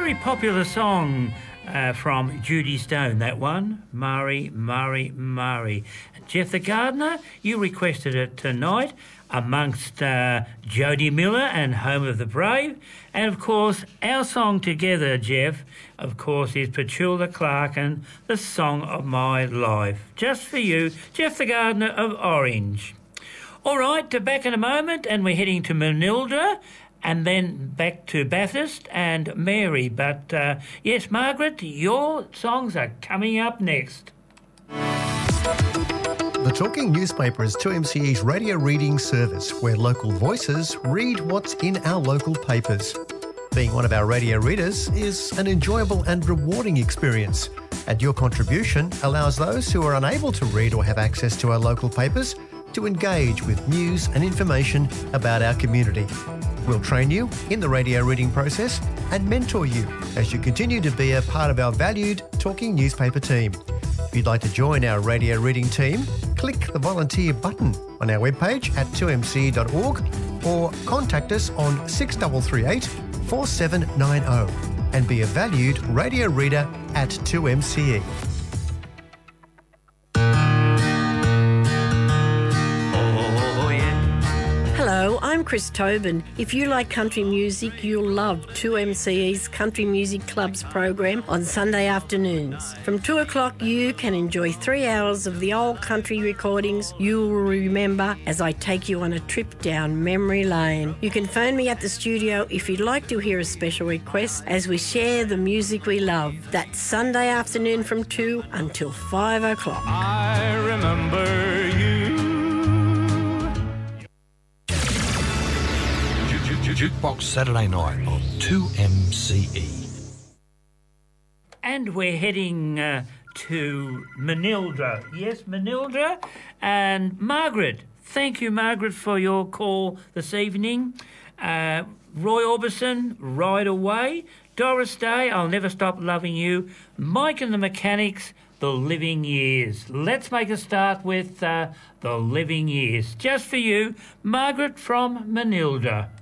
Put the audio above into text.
very popular song from Judy Stone, that one, Mari, Mari, Mari. Jeff the Gardener, you requested it tonight amongst Jody Miller and Home of the Brave. And, of course, our song together, Jeff, of course, is Petula Clark and The Song of My Life. Just for you, Jeff the Gardener of Orange. All right, back in a moment, and we're heading to Manilda, and then back to Bathurst and Mary. But, yes, Margaret, your songs are coming up next. The Talking Newspaper is 2MCE's radio reading service where local voices read what's in our local papers. Being one of our radio readers is an enjoyable and rewarding experience, and your contribution allows those who are unable to read or have access to our local papers to engage with news and information about our community. We'll train you in the radio reading process and mentor you as you continue to be a part of our valued Talking Newspaper team. If you'd like to join our radio reading team, click the volunteer button on our webpage at 2mce.org or contact us on 6338 4790 and be a valued radio reader at 2MCE. Hello, I'm Chris Tobin. If you like country music, you'll love 2MCE's Country Music Club's program on Sunday afternoons. From 2 o'clock, you can enjoy 3 hours of the old country recordings you'll remember as I take you on a trip down memory lane. You can phone me at the studio if you'd like to hear a special request as we share the music we love. That's Sunday afternoon from 2 until 5 o'clock. I remember you. Jukebox Saturday night on 2MCE. And we're heading to Manilda. Yes, Manilda. And Margaret, thank you, Margaret, for your call this evening. Roy Orbison, Ride Away. Doris Day, I'll Never Stop Loving You. Mike and the Mechanics, The Living Years. Let's make a start with The Living Years. Just for you, Margaret from Manilda.